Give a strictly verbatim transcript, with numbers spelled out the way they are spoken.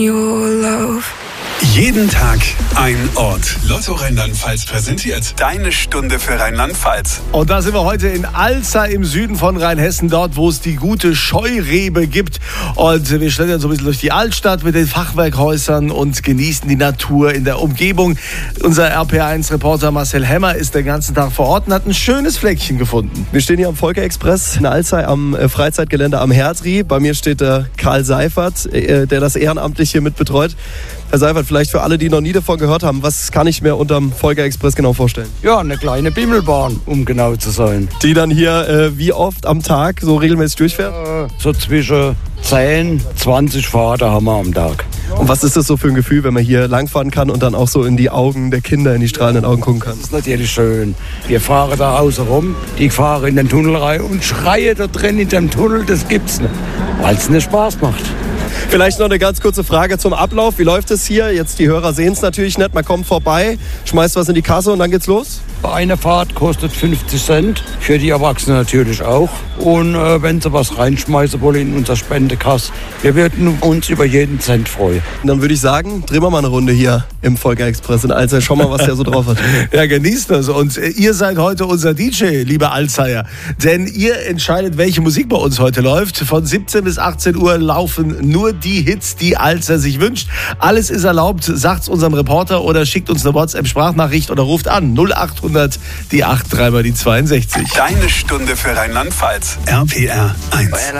Your love. Jeden Tag ein Ort. Lotto Rheinland-Pfalz präsentiert deine Stunde für Rheinland-Pfalz. Und da sind wir heute in Alza im Süden von Rheinhessen, dort wo es die gute Scheurebe gibt. Und wir schlendern so ein bisschen durch die Altstadt mit den Fachwerkhäusern und genießen die Natur in der Umgebung. Unser R P eins Reporter Marcel Hemmer ist den ganzen Tag vor Ort und hat ein schönes Fleckchen gefunden. Wir stehen hier am Volker-Express in Alza am Freizeitgelände am Herzri. Bei mir steht der Karl Seifert, der das ehrenamtlich hier mit betreut. Herr Seifert, vielleicht für alle, die noch nie davon gehört haben, was kann ich mir unterm Volker-Express genau vorstellen? Ja, eine kleine Bimmelbahn, um genau zu sein. Die dann hier äh, wie oft am Tag so regelmäßig durchfährt? Äh, so zwischen zehn, zwanzig Fahrten haben wir am Tag. Und was ist das so für ein Gefühl, wenn man hier langfahren kann und dann auch so in die Augen der Kinder, in die strahlenden Augen gucken kann? Das ist natürlich schön. Wir fahren da außen rum, die fahren in den Tunnel rein und schreien da drin in dem Tunnel, das gibt's nicht, weil es nicht Spaß macht. Vielleicht noch eine ganz kurze Frage zum Ablauf. Wie läuft es hier? Jetzt die Hörer sehen es natürlich nicht. Man kommt vorbei, schmeißt was in die Kasse und dann geht's los? Eine Fahrt kostet fünfzig Cent, für die Erwachsenen natürlich auch. Und äh, wenn sie was reinschmeißen wollen in unser Spendekasse, wir würden uns über jeden Cent freuen. Und dann würde ich sagen, drehen wir mal eine Runde hier im Volker-Express in Alza. Schau mal, was der so drauf hat. Ja, genießt das. Und ihr seid heute unser D J, liebe Alzheimer. Denn ihr entscheidet, welche Musik bei uns heute läuft. Von siebzehn bis achtzehn Uhr laufen nur die Hits, die Alza sich wünscht. Alles ist erlaubt, sagt's unserem Reporter oder schickt uns eine WhatsApp-Sprachnachricht oder ruft an null achthundert die acht drei mal die zweiundsechzig. Deine Stunde für Rheinland-Pfalz. R P R eins.